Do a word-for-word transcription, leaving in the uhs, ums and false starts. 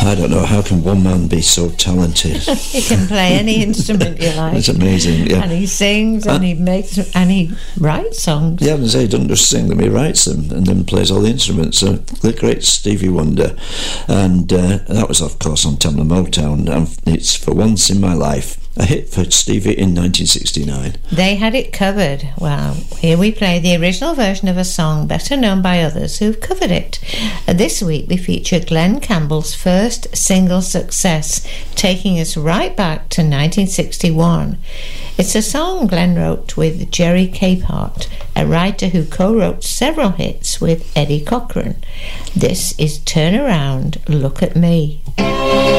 I don't know, how can one man be so talented? He can play any instrument you like. It's amazing, yeah. And he sings and, and he makes and he writes songs. Yeah, and he doesn't just sing them, he writes them and then plays all the instruments. So the great Stevie Wonder. And uh, that was, of course, on Tamla Motown. And it's For Once in My Life, a hit for Stevie in nineteen sixty-nine. They had it covered. Well, here we play the original version of a song better known by others who've covered it. Uh, this week we feature Glen Campbell's first single success, taking us right back to nineteen sixty-one. It's a song Glen wrote with Jerry Capehart, a writer who co-wrote several hits with Eddie Cochran. This is Turn Around, Look at Me.